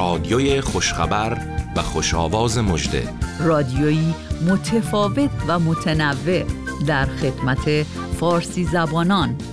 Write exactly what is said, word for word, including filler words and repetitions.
رادیوی خوشخبر و خوشاواز مژده، رادیویی متفاوت و متنوع در خدمت فارسی زبانان